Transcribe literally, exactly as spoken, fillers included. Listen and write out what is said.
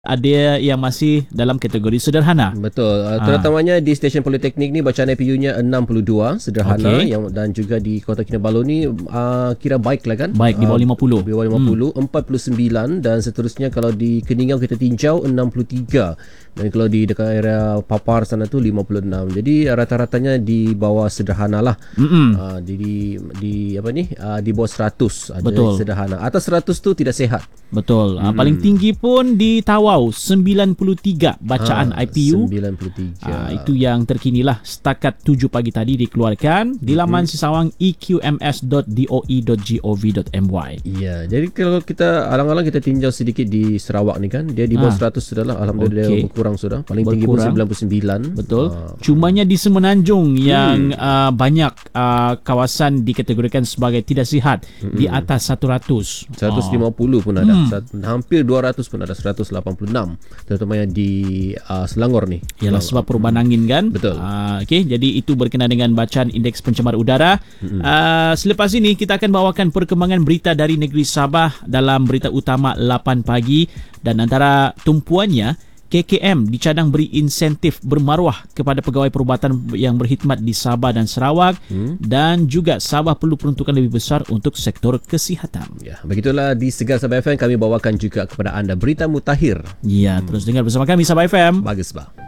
ada yang masih dalam kategori sederhana. Betul. Uh, terutamanya ha. di stesen Politeknik ni bacaan I P U-nya enam puluh dua sederhana, okay. yang dan juga di Kota Kinabalu ni uh, kira baik lah kan. Baik, di bawah lima puluh. Di bawah lima puluh, hmm. empat puluh sembilan dan seterusnya kalau di Keningau kita tinjau enam puluh tiga. Dan kalau di dekat area Papar sana tu lima puluh enam. Jadi rata-ratanya di bawah sederhana lah. Uh, di, di di apa ni? Uh, di bawah seratus ada. Betul. Sederhana. Atas seratus tu tidak sihat. Betul. Hmm. Uh, paling tinggi pun di Tawau sembilan puluh tiga bacaan ha, I P U. sembilan puluh tiga. Uh, itu yang terkini lah setakat tujuh pagi tadi dikeluarkan di laman hmm. sesawang e q m s dot d o e dot gov dot m y. Ya, jadi kalau kita alang-alang kita tinjau sedikit di Sarawak ni kan, dia di bawah ha. seratus sudah lah. Alhamdulillah, okay. dia berkurang sudah. Paling berkurang. Tinggi pun sembilan puluh sembilan. Betul. Ha. Cumanya di Semenanjung yang hmm. uh, banyak uh, kawasan dikategorikan sebagai tidak sihat, hmm. di atas seratus. seratus lima puluh pun ada. Hmm. Hampir dua ratus pun ada, seratus lapan puluh enam. Terutamanya di uh, Selangor ni. Yalah, sebab perubahan angin kan. Betul. Uh, Okey, jadi itu berkenaan dengan bacaan indeks pencemar udara. Hmm. Uh, selepas ini kita akan bawakan perkembangan berita dari negeri Sabah dalam berita utama lapan pagi, dan antara tumpuannya K K M dicadang beri insentif bermaruah kepada pegawai perubatan yang berkhidmat di Sabah dan Sarawak, hmm. dan juga Sabah perlu peruntukan lebih besar untuk sektor kesihatan. Ya, begitulah di Segar Sabah F M kami bawakan juga kepada anda berita mutakhir. Ya, hmm. terus dengar bersama kami Sabah F M. Bagus bah.